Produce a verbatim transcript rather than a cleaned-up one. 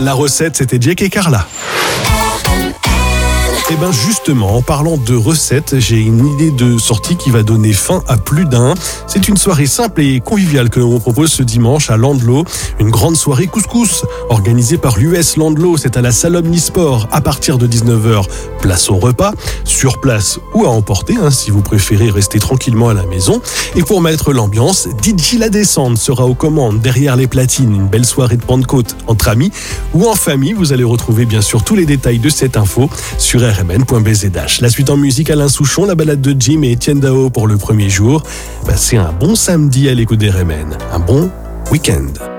La recette, c'était Jake et Carla. Et bien justement, en parlant de recettes, j'ai une idée de sortie qui va donner faim à plus d'un. C'est une soirée simple et conviviale que l'on vous propose ce dimanche à Landlo. Une grande soirée couscous organisée par l'U S Landlo. C'est à la salle Omnisport à partir de dix-neuf heures. Place au repas, sur place ou à emporter, hein, si vous préférez rester tranquillement à la maison. Et pour mettre l'ambiance, D J La Descente sera aux commandes derrière les platines. Une belle soirée de Pentecôte entre amis ou en famille. Vous allez retrouver bien sûr tous les détails de cette info sur r m n point b z h. La suite en musique, Alain Souchon, la balade de Jim et Etienne Dao pour le premier jour. Bah, c'est un bon samedi à l'écoute d'R M N. Un bon week-end.